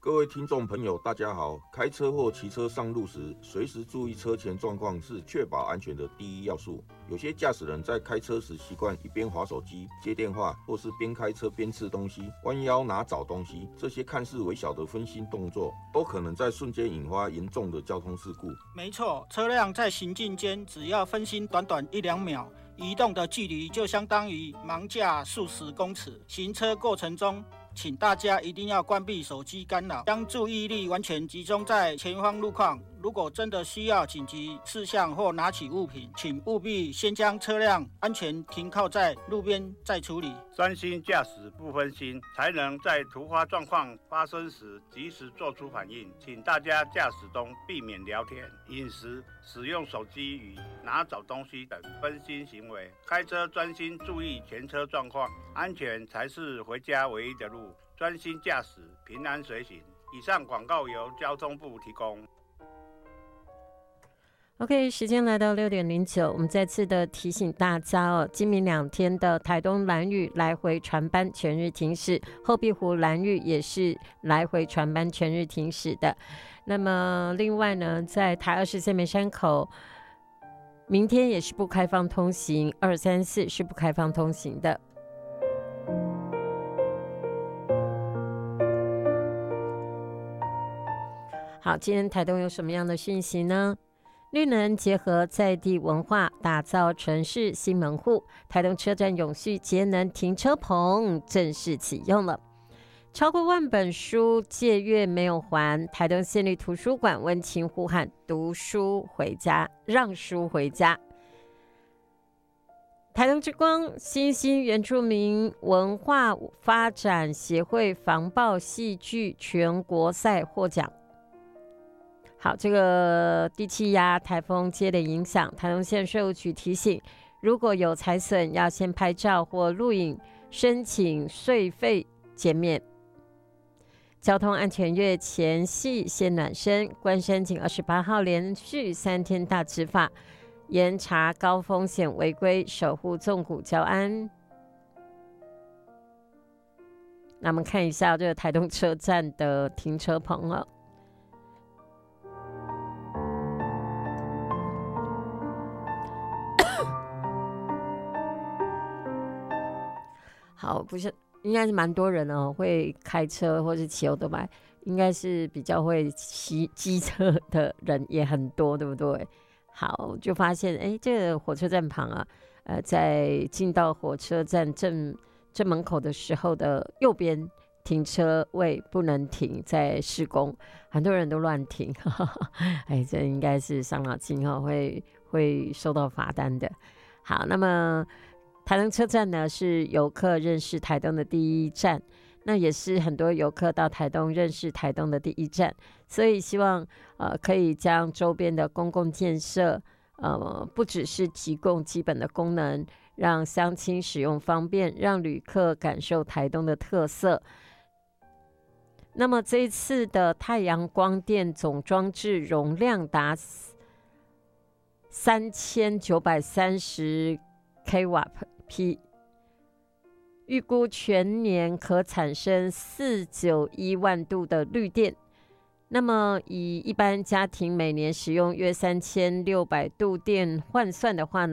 各位听众朋友，大家好。开车或骑车上路时，随时注意车前状况是确保安全的第一要素。有些驾驶人在开车时习惯一边滑手机、接电话，或是边开车边吃东西、弯腰拿找东西，这些看似微小的分心动作，都可能在瞬间引发严重的交通事故。 没错，车辆在行进间只要分心短短1-2秒，移动的距离就相当于盲驾数十公尺。行车过程中，请大家一定要关闭手机干扰，将注意力完全集中在前方路况。如果真的需要紧急事项或拿起物品，请务必先将车辆安全停靠在路边再处理。 专心驾驶不分心，才能在突发状况发生时及时做出反应。请大家驾驶中避免聊天、饮食、使用手机与拿找东西等分心行为。开车专心注意前车状况，安全才是回家唯一的路。专心驾驶，平安随行。以上广告由交通部提供。 OK， 时间来到6:09，我们再次的提醒大家哦，今明2天的台东兰屿来回船班全日停驶，后壁湖兰屿也是来回船班全日停驶的。那么另外呢，在台24梅山口，明天也是不开放通行，2、3、4是不开放通行的。好，今天台东有什么样的讯息呢？绿能结合在地文化，打造城市新门户。台东车站永续节能停车棚正式启用了。超过10000本书借阅没有还，台东县立图书馆温情呼喊：读书回家，让书回家。台东之光新兴原住民文化发展协会防暴戏剧全国赛获奖。好，这个低气压、台风接连影响，台东县税务局提醒，如果有财损，要先拍照或录影，申请税费减免。交通安全月前夕先暖身，关山警28号连续3天大执法，严查高风险违规，守护纵谷交安。那我们看一下这个台东车站的停车棚了。好，不是，应该是蛮多人哦，会开车或是骑欧拜，应该是比较会骑机车的人也很多，对不对？好，就发现哎，这个火车站旁啊，在进到火车站正门口的时候的右边停车位不能停，在施工，很多人都乱停，哎，这应该是伤脑筋哦，会收到罚单的。好，那么台东车站呢，是游客认识台东的第一站，那也是很多游客到台东认识台东的第一站，所以希望可以将周边的公共建设不只是提供基本的功能，让乡亲使用方便，让旅客感受台东的特色。那么这一次的太阳光电总装置容量达3930 kW，预估全年可产生491万度的绿电。那么以一般家庭每年使用约3600度电换算的话呢，